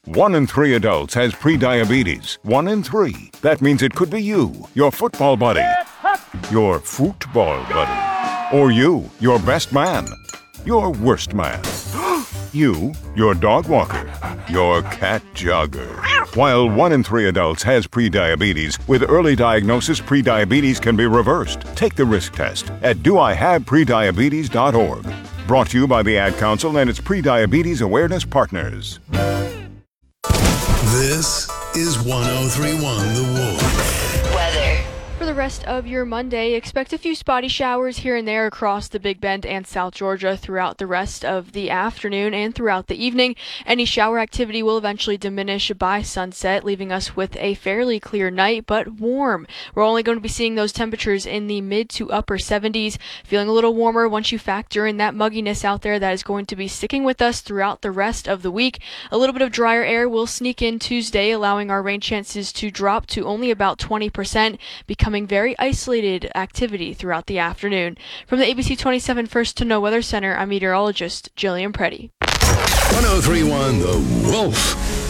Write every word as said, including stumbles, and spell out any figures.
One in three adults has prediabetes. One in three. That means it could be you, your football buddy, your football buddy, or you, your best man, your worst man, you, your dog walker, your cat jogger. While one in three adults has prediabetes, with early diagnosis, prediabetes can be reversed. Take the risk test at do I have prediabetes dot org. Brought to you by the Ad Council and its Prediabetes Awareness Partners. This is one oh three point one The Wolf. Weather. For the rest of your Monday, expect a few spotty showers here and there across the Big Bend and South Georgia throughout the rest of the afternoon and throughout the evening. Any shower activity will eventually diminish by sunset, leaving us with a fairly clear night, but warm. We're only going to be seeing those temperatures in the mid to upper seventies, feeling a little warmer once you factor in that mugginess out there that is going to be sticking with us throughout the rest of the week. A little bit of drier air will sneak in Tuesday, allowing our rain chances to drop to only about twenty percent, becoming very isolated activity throughout the afternoon. From the A B C twenty-seven First to Know Weather Center, I'm meteorologist Jillian Preddy. one oh three point one The Wolf.